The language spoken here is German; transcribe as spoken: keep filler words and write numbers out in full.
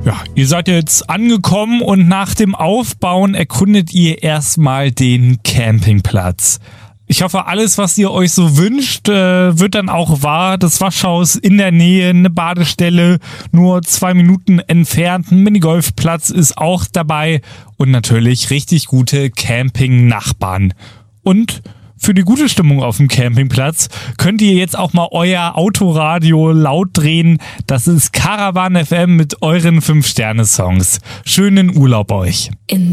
Ja, ihr seid jetzt angekommen und nach dem Aufbauen erkundet ihr erstmal den Campingplatz. Ich hoffe, alles, was ihr euch so wünscht, äh, wird dann auch wahr. Das Waschhaus in der Nähe, eine Badestelle nur zwei Minuten entfernt, ein Minigolfplatz ist auch dabei und natürlich richtig gute Camping-Nachbarn. Und für die gute Stimmung auf dem Campingplatz könnt ihr jetzt auch mal euer Autoradio laut drehen. Das ist Caravan F M mit euren fünf Sterne Songs. Schönen Urlaub euch. In